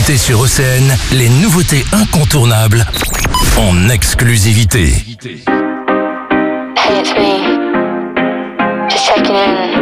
écoutez sur ECN les nouveautés incontournables en exclusivité. Hey, it's me. Just checking in.